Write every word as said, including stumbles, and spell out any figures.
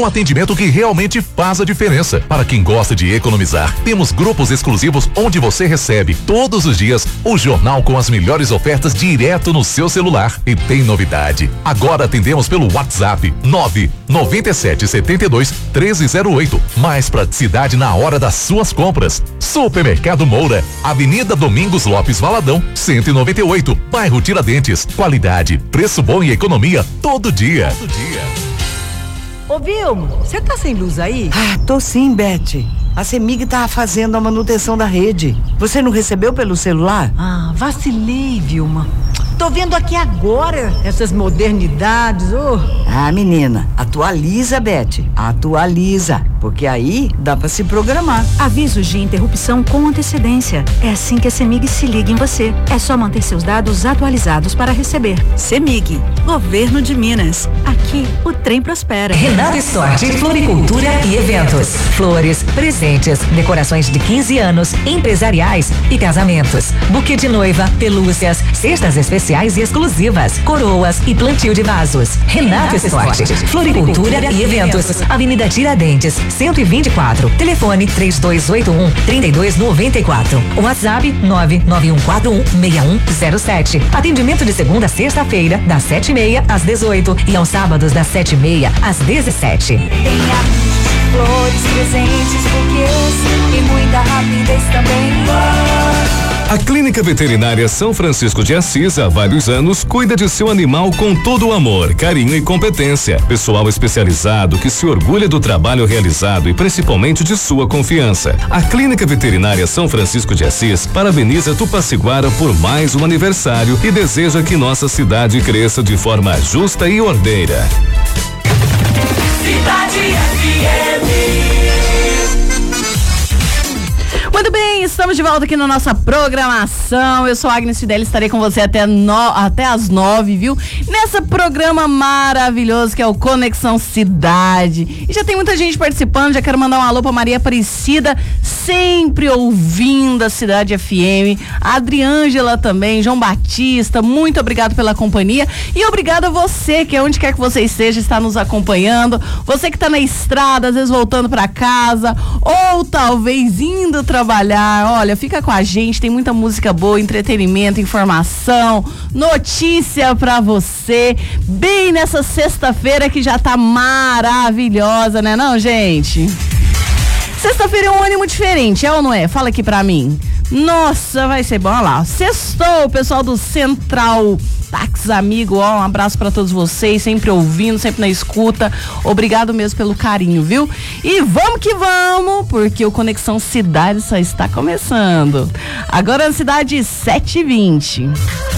um atendimento que realmente faz a diferença. Para quem gosta de economizar, temos grupos exclusivos onde você recebe todos os dias o jornal com as melhores ofertas direto no seu celular. E tem novidade. Agora atendemos pelo WhatsApp nove nove sete sete dois um três zero oito. Mais praticidade na hora das suas compras. Supermercado Moura, Avenida Domingos Lopes Valadão, cento e noventa e oito, bairro Tiradentes. Qualidade, preço bom e economia todo dia. Todo dia. Ô Vilma, você tá sem luz aí? Ah, tô sim, Beth. A CEMIG tá fazendo a manutenção da rede. Você não recebeu pelo celular? Ah, vacilei, Vilma. Tô vendo aqui agora essas modernidades, ô. Oh. Ah, menina, atualiza, Beth. Atualiza, porque aí dá pra se programar. Avisos de interrupção com antecedência. É assim que a CEMIG se liga em você. É só manter seus dados atualizados para receber. CEMIG, Governo de Minas. Aqui o trem prospera. Renato Stort, floricultura e eventos. Flores, presentes, decorações de quinze anos, empresariais e casamentos. Buquê de noiva, pelúcias, cestas especiais e exclusivas, coroas e plantio de vasos. Renato Stort, floricultura e eventos. Avenida Tiradentes, cento e vinte e quatro. Telefone três dois oito um, três dois nove quatro. WhatsApp nove nove um quatro um, seis um zero sete. Atendimento de segunda a sexta-feira, das sete e meia às dezoito e aos sábados das sete e meia às dezessete. Tenha flores, presentes, buquês e muita rapidez também. A Clínica Veterinária São Francisco de Assis, há vários anos, cuida de seu animal com todo o amor, carinho e competência. Pessoal especializado que se orgulha do trabalho realizado e principalmente de sua confiança. A Clínica Veterinária São Francisco de Assis parabeniza Tupaciguara por mais um aniversário e deseja que nossa cidade cresça de forma justa e ordeira. Cidade F M. Muito bem, estamos de volta aqui na nossa programação. Eu sou a Agnes Fidel, estarei com você até, no, até as nove, viu? Nessa programa maravilhoso que é o Conexão Cidade. E já tem muita gente participando, já quero mandar um alô pra Maria Aparecida, sempre ouvindo a Cidade F M. A Adriângela também, João Batista, muito obrigado pela companhia. E obrigado a você, que onde quer que você esteja, está nos acompanhando. Você que está na estrada, às vezes voltando para casa, ou talvez indo trabalhar. Olha, fica com a gente, tem muita música boa, entretenimento, informação, notícia pra você, bem nessa sexta-feira que já tá maravilhosa, né não, gente? Sexta-feira é um ânimo diferente, é ou não é? Fala aqui pra mim. Nossa, vai ser bom, olha lá. Sextou, pessoal do Central Táxi Amigo, ó, um abraço pra todos vocês, sempre ouvindo, sempre na escuta. Obrigado mesmo pelo carinho, viu? E vamos que vamos, porque o Conexão Cidade só está começando. Agora na cidade sete e vinte.